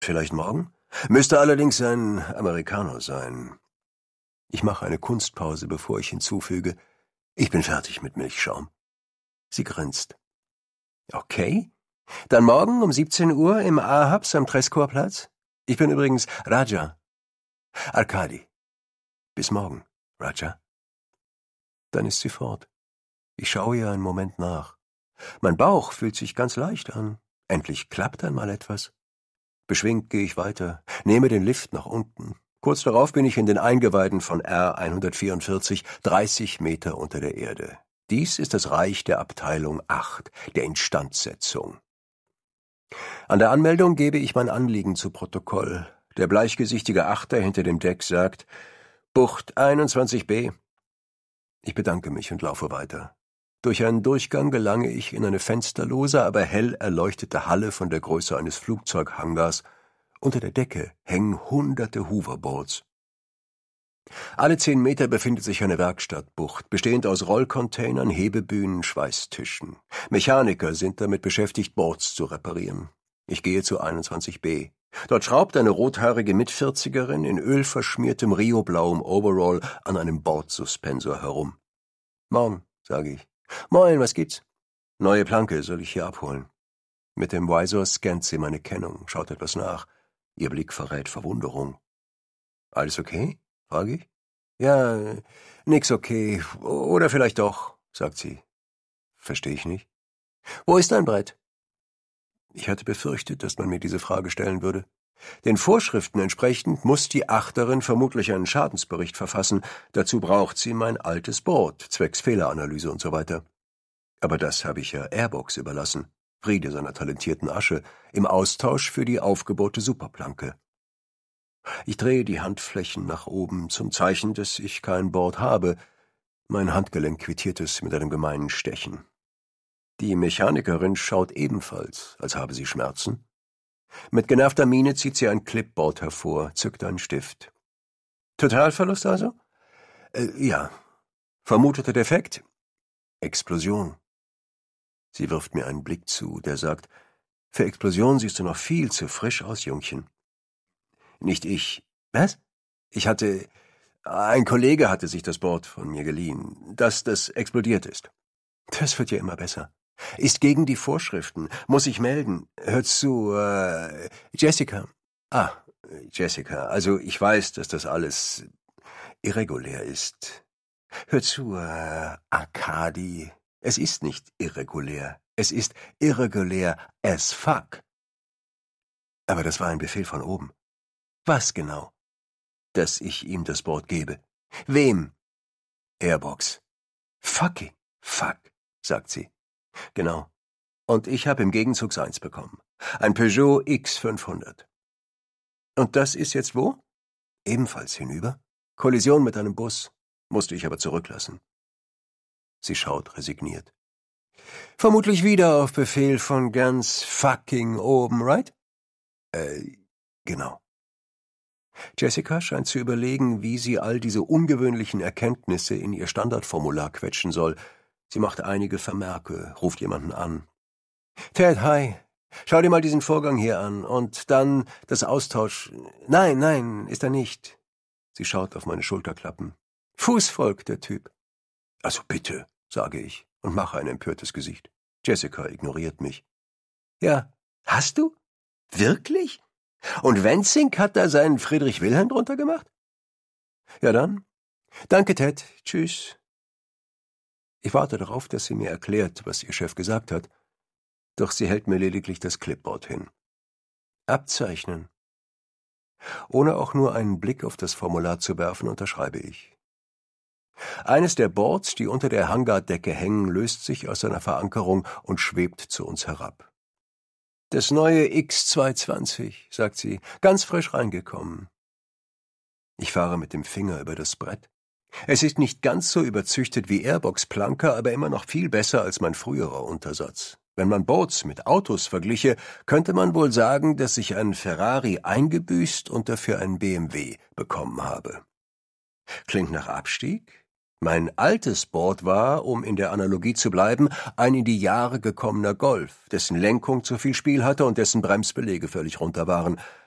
Vielleicht morgen? Müsste allerdings ein Amerikaner sein. Ich mache eine Kunstpause, bevor ich hinzufüge: Ich bin fertig mit Milchschaum. Sie grinst. Okay. Dann morgen um 17 Uhr im Ahabs am Trescorplatz? Ich bin übrigens Raja. Arkadi. Bis morgen, Raja. Dann ist sie fort. Ich schaue ihr einen Moment nach. Mein Bauch fühlt sich ganz leicht an. Endlich klappt einmal etwas. Beschwingt gehe ich weiter, nehme den Lift nach unten. Kurz darauf bin ich in den Eingeweiden von R144, 30 Meter unter der Erde. Dies ist das Reich der Abteilung 8, der Instandsetzung. An der Anmeldung gebe ich mein Anliegen zu Protokoll. Der bleichgesichtige Achter hinter dem Deck sagt: Bucht 21b. Ich bedanke mich und laufe weiter. Durch einen Durchgang gelange ich in eine fensterlose, aber hell erleuchtete Halle von der Größe eines Flugzeughangars. Unter der Decke hängen hunderte Hoverboards. Alle 10 Meter befindet sich eine Werkstattbucht, bestehend aus Rollcontainern, Hebebühnen, Schweißtischen. Mechaniker sind damit beschäftigt, Boards zu reparieren. Ich gehe zu 21b. Dort schraubt eine rothaarige Mitvierzigerin in ölverschmiertem rioblauem Overall an einem Bordsuspensor herum. »Morgen«, sage ich. »Moin, was gibt's?« »Neue Planke, soll ich hier abholen?« Mit dem Visor scannt sie meine Kennung, schaut etwas nach. Ihr Blick verrät Verwunderung. »Alles okay?« frage ich. »Ja, nix okay. Oder vielleicht doch«, sagt sie. Verstehe ich nicht. »Wo ist dein Brett?« Ich hatte befürchtet, dass man mir diese Frage stellen würde. Den Vorschriften entsprechend muss die Achterin vermutlich einen Schadensbericht verfassen. Dazu braucht sie mein altes Board, zwecks Fehleranalyse und so weiter. Aber das habe ich ja Airbox überlassen, Friede seiner talentierten Asche, im Austausch für die aufgebaute Superplanke. Ich drehe die Handflächen nach oben zum Zeichen, dass ich kein Board habe. Mein Handgelenk quittiert es mit einem gemeinen Stechen. Die Mechanikerin schaut ebenfalls, als habe sie Schmerzen. Mit genervter Miene zieht sie ein Clipboard hervor, zückt einen Stift. Totalverlust also? Ja. Vermuteter Defekt? Explosion. Sie wirft mir einen Blick zu, der sagt: Für Explosion siehst du noch viel zu frisch aus, Jungchen. Nicht ich. Was? Ein Kollege hatte sich das Board von mir geliehen, dass das explodiert ist. Das wird ja immer besser. Ist gegen die Vorschriften, muss ich melden. Hör zu, Jessica. Jessica, also ich weiß, dass das alles irregulär ist. Hör zu, Arkadi. Es ist nicht irregulär. Es ist irregulär as fuck. Aber das war ein Befehl von oben. Was genau? Dass ich ihm das Board gebe. Wem? Airbox. Fucking fuck, sagt sie. Genau. Und ich habe im Gegenzug seins bekommen. Ein Peugeot X500. Und das ist jetzt wo? Ebenfalls hinüber. Kollision mit einem Bus. Musste ich aber zurücklassen. Sie schaut resigniert. Vermutlich wieder auf Befehl von ganz fucking oben, right? Genau. Jessica scheint zu überlegen, wie sie all diese ungewöhnlichen Erkenntnisse in ihr Standardformular quetschen soll. Sie macht einige Vermerke, ruft jemanden an. Ted, hi. Schau dir mal diesen Vorgang hier an. Und dann das Austausch. Nein, ist er nicht. Sie schaut auf meine Schulterklappen. Fußvolk, der Typ. Also bitte, sage ich und mache ein empörtes Gesicht. Jessica ignoriert mich. Ja, hast du? Wirklich? Und Wenzing hat da seinen Friedrich Wilhelm drunter gemacht? Ja dann. Danke, Ted. Tschüss. Ich warte darauf, dass sie mir erklärt, was ihr Chef gesagt hat, doch sie hält mir lediglich das Clipboard hin. Abzeichnen. Ohne auch nur einen Blick auf das Formular zu werfen, unterschreibe ich. Eines der Boards, die unter der Hangardecke hängen, löst sich aus seiner Verankerung und schwebt zu uns herab. Das neue X220, sagt sie, ganz frisch reingekommen. Ich fahre mit dem Finger über das Brett. Es ist nicht ganz so überzüchtet wie Airbox-Planker, aber immer noch viel besser als mein früherer Untersatz. Wenn man Boards mit Autos vergliche, könnte man wohl sagen, dass ich einen Ferrari eingebüßt und dafür einen BMW bekommen habe. Klingt nach Abstieg? Mein altes Board war, um in der Analogie zu bleiben, ein in die Jahre gekommener Golf, dessen Lenkung zu viel Spiel hatte und dessen Bremsbeläge völlig runter waren.